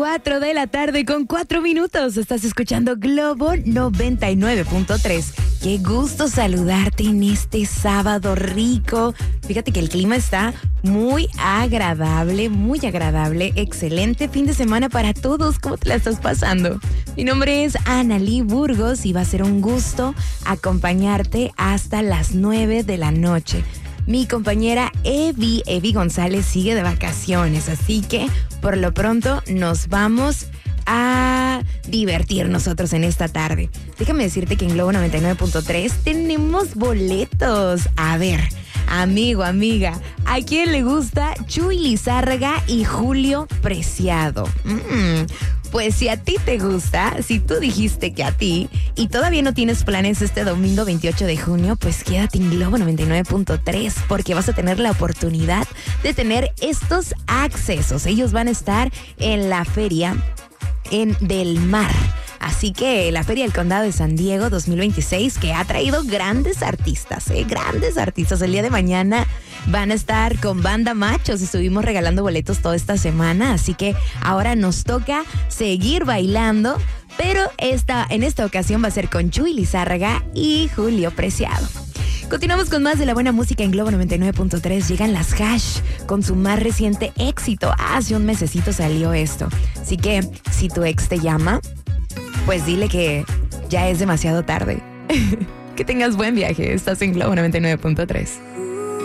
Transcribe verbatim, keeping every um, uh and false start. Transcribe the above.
cuatro de la tarde con cuatro minutos. Estás escuchando Globo noventa y nueve punto tres. Qué gusto saludarte en este sábado rico. Fíjate que el clima está muy agradable, muy agradable. Excelente fin de semana para todos. ¿Cómo te la estás pasando? Mi nombre es Analí Burgos y va a ser un gusto acompañarte hasta las nueve de la noche. Mi compañera Evi, Evi González sigue de vacaciones, así que por lo pronto nos vamos a divertir nosotros en esta tarde. Déjame decirte que en Globo noventa y nueve punto tres tenemos boletos. A ver, amigo, amiga, ¿a quién le gusta Chuy Lizárraga y Julio Preciado? Mm, pues si a ti te gusta, si tú dijiste que a ti y todavía no tienes planes este domingo veintiocho de junio, pues quédate en Globo noventa y nueve punto tres porque vas a tener la oportunidad de tener estos accesos. Ellos van a estar en la feria en Del Mar. Así que la Feria del Condado de San Diego dos mil veintiséis, que ha traído grandes artistas, ¿eh? Grandes artistas. El día de mañana van a estar con Banda Machos. Estuvimos regalando boletos toda esta semana, así que ahora nos toca seguir bailando, pero esta, en esta ocasión va a ser con Chuy Lizárraga y Julio Preciado. Continuamos con más de la buena música en Globo noventa y nueve punto tres. Llegan las Hash con su más reciente éxito. Hace un mesecito salió esto. Así que si tu ex te llama, pues dile que ya es demasiado tarde. Que tengas buen viaje. Estás en Globo noventa y nueve punto tres.